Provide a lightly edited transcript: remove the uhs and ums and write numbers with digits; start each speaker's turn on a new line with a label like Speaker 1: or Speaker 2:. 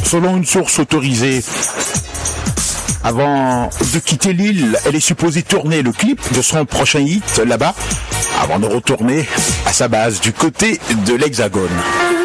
Speaker 1: Selon une source autorisée, avant de quitter l'île, elle est supposée tourner le clip de son prochain hit là-bas, avant de retourner à sa base du côté de l'Hexagone.